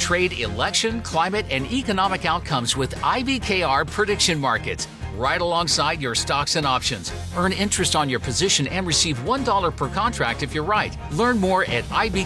trade, election, climate, and economic outcomes with IBKR prediction markets. Right alongside your stocks and options. Earn interest on your position and receive $1 per contract if you're right. Learn more at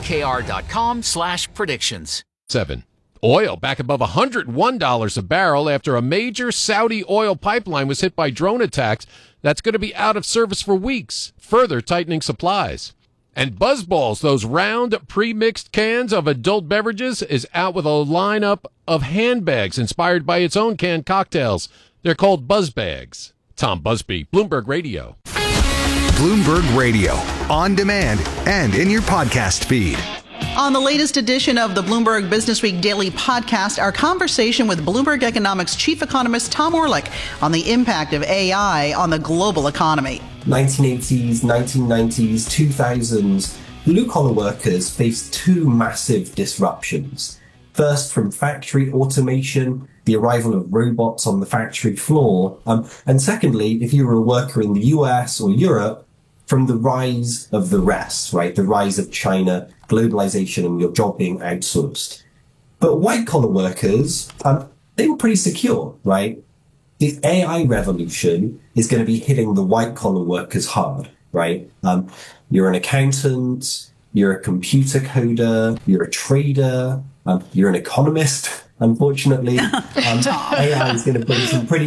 ibkr.com/predictions. 7. Oil back above $101 a barrel after a major Saudi oil pipeline was hit by drone attacks. That's going to be out of service for weeks, further tightening supplies. And BuzzBalls, those round pre-mixed cans of adult beverages, is out with a lineup of handbags inspired by its own canned cocktails. They're called Buzz Bags. Tom Busby, Bloomberg Radio. Bloomberg Radio, on demand and in your podcast feed. On the latest edition of the Bloomberg Businessweek Daily Podcast, our conversation with Bloomberg Economics Chief Economist Tom Orlik on the impact of AI on the global economy. 1980s, 1990s, 2000s, blue-collar workers faced two massive disruptions. First, from factory automation, the arrival of robots on the factory floor. And secondly, if you were a worker in the US or Europe, from the rise of the rest, right? The rise of China, globalization, and your job being outsourced. But white-collar workers, they were pretty secure, right? The AI revolution is going to be hitting the white-collar workers hard, right? You're an accountant, you're a computer coder, you're a trader, you're an economist. Unfortunately, AI is going to bring some pretty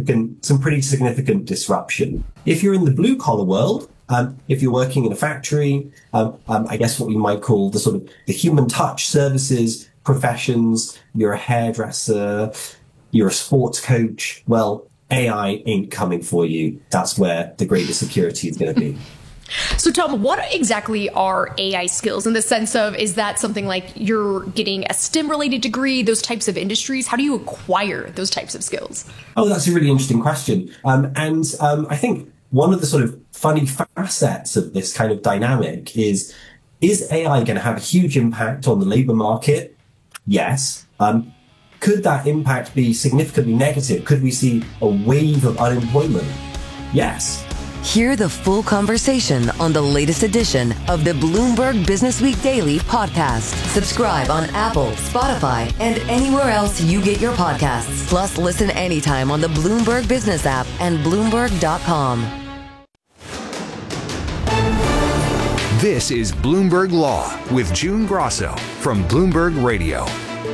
significant disruption. If you're in the blue collar world, if you're working in a factory, I guess what we might call the sort of the human touch services professions, you're a hairdresser, you're a sports coach. Well, AI ain't coming for you. That's where the greatest security is going to be. So, Tom, what exactly are AI skills in the sense of, is that something like you're getting a STEM-related degree, those types of industries? How do you acquire those types of skills? Oh, that's a really interesting question. I think one of the sort of funny facets of this kind of dynamic is AI going to have a huge impact on the labor market? Yes. Could that impact be significantly negative? Could we see a wave of unemployment? Yes. Hear the full conversation on the latest edition of the Bloomberg Businessweek Daily Podcast. Subscribe on Apple, Spotify, and anywhere else you get your podcasts. Plus, listen anytime on the Bloomberg Business app and Bloomberg.com. This is Bloomberg Law with June Grosso from Bloomberg Radio.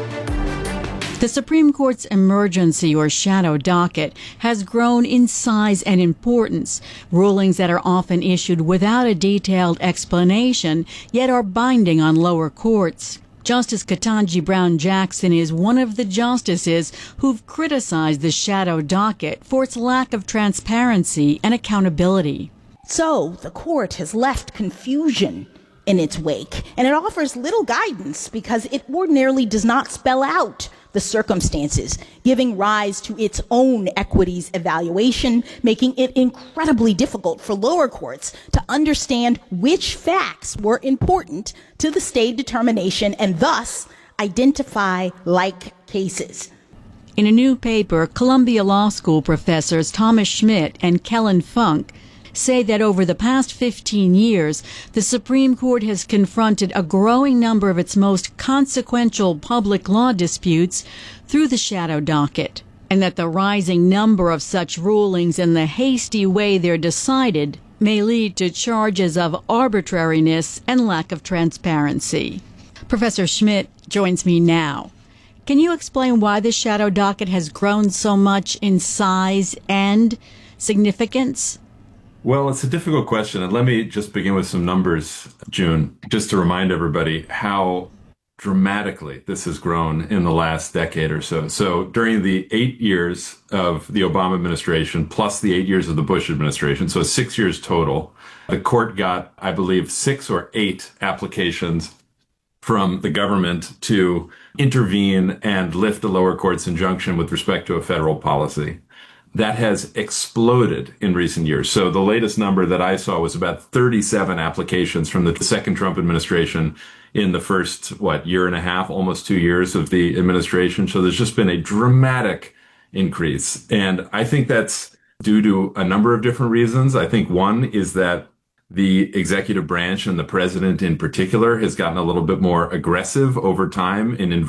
The Supreme Court's emergency or shadow docket has grown in size and importance. Rulings that are often issued without a detailed explanation, yet are binding on lower courts. Justice Ketanji Brown Jackson is one of the justices who've criticized the shadow docket for its lack of transparency and accountability. So the court has left confusion in its wake, and it offers little guidance because it ordinarily does not spell out the circumstances, giving rise to its own equities evaluation, making it incredibly difficult for lower courts to understand which facts were important to the stay determination and thus identify like cases. In a new paper, Columbia Law School professors Thomas Schmidt and Kellen Funk say that over the past 15 years, the Supreme Court has confronted a growing number of its most consequential public law disputes through the shadow docket, and that the rising number of such rulings and the hasty way they're decided may lead to charges of arbitrariness and lack of transparency. Professor Schmidt joins me now. Can you explain why the shadow docket has grown so much in size and significance? Well, it's a difficult question, and let me just begin with some numbers, June, just to remind everybody how dramatically this has grown in the last decade or so. So during the 8 years of the Obama administration, plus the 8 years of the Bush administration, so 6 years total, the court got, I believe, 6 or 8 applications from the government to intervene and lift a lower court's injunction with respect to a federal policy. That has exploded in recent years. So the latest number that I saw was about 37 applications from the second Trump administration in the first, year and a half, almost 2 years of the administration. So there's just been a dramatic increase. And I think that's due to a number of different reasons. I think one is that the executive branch and the president in particular has gotten a little bit more aggressive over time in